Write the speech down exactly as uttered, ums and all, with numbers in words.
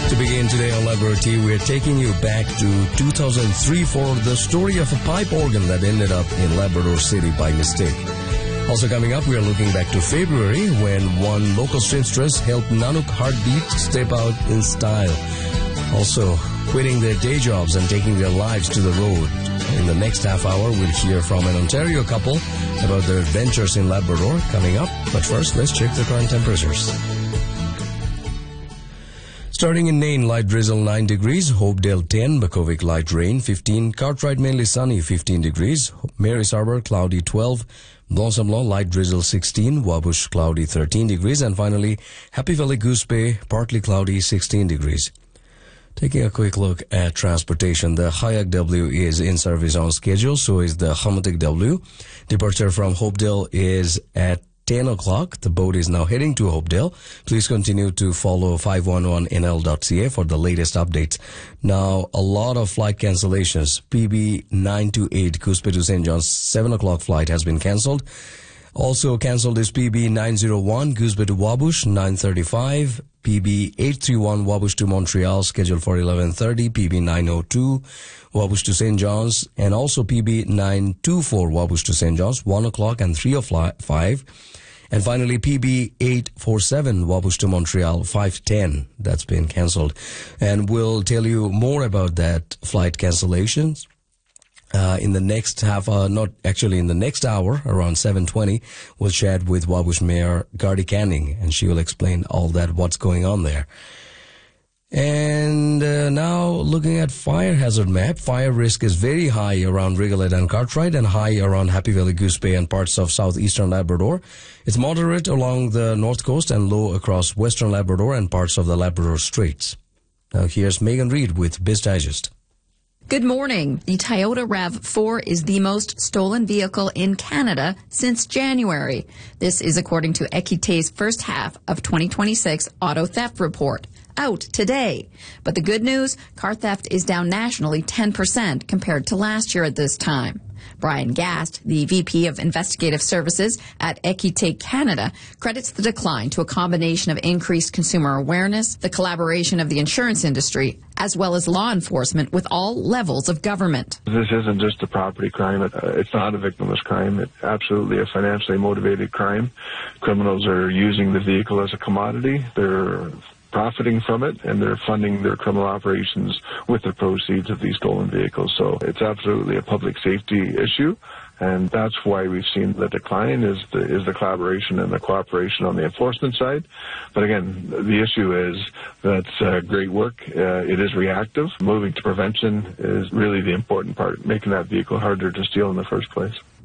To begin today on Labrador T, we're taking you back to two thousand three for the story of a pipe organ that ended up in Labrador City by mistake. Also coming up, we are looking back to February when one local seamstress helped Nanook Heartbeat step out in style. Also, quitting their day jobs and taking their lives to the road. In the next half hour, we'll hear from an Ontario couple about their adventures in Labrador coming up. But first, let's check the current temperatures. Starting in Nain, light drizzle nine degrees, Hopedale ten, Bakovic light rain fifteen, Cartwright mainly sunny fifteen degrees, Mary's Harbour cloudy twelve, Blossom-Law light drizzle sixteen, Wabush cloudy thirteen degrees, and finally Happy Valley Goose Bay partly cloudy sixteen degrees. Taking a quick look at transportation, the Hayak W is in service on schedule, so is the Hamatik W. Departure from Hopedale is at ten o'clock. The boat is now heading to Hopedale. Please continue to follow five one one N L dot C A for the latest updates. Now, a lot of flight cancellations. P B nine two eight Goose Bay to Saint John's seven o'clock flight has been cancelled. Also cancelled is P B nine oh one Goose Bay to Wabush nine thirty-five. P B eight three one Wabush to Montreal scheduled for eleven thirty. P B nine oh two Wabush to Saint John's, and also P B nine two four Wabush to Saint John's one o'clock and three oh five. And finally, P B eight forty-seven Wabush to Montreal five ten. That's been cancelled. And we'll tell you more about that flight cancellations uh, in the next half hour, not actually in the next hour, around seven twenty. We'll chat with Wabush Mayor Gardy Canning, and she will explain all that, what's going on there. And uh, now looking at fire hazard map, fire risk is very high around Rigolet and Cartwright and high around Happy Valley Goose Bay and parts of southeastern Labrador. It's moderate along the north coast and low across western Labrador and parts of the Labrador Straits. Now here's Megan Reid with Biz Digest. Good morning. The Toyota RAV four is the most stolen vehicle in Canada since January. This is according to Equite's first half of twenty twenty-six auto theft report, out today. But the good news, car theft is down nationally ten percent compared to last year at this time. Brian Gast, the V P of Investigative Services at Equite Canada, credits the decline to a combination of increased consumer awareness, the collaboration of the insurance industry, as well as law enforcement with all levels of government. This isn't just a property crime. It, uh, it's not a victimless crime. It's absolutely a financially motivated crime. Criminals are using the vehicle as a commodity. They're profiting from it, and they're funding their criminal operations with the proceeds of these stolen vehicles. So it's absolutely a public safety issue, and that's why we've seen the decline is the, is the collaboration and the cooperation on the enforcement side. But again, the issue is that's uh, great work. Uh, it is reactive. Moving to prevention is really the important part, making that vehicle harder to steal in the first place.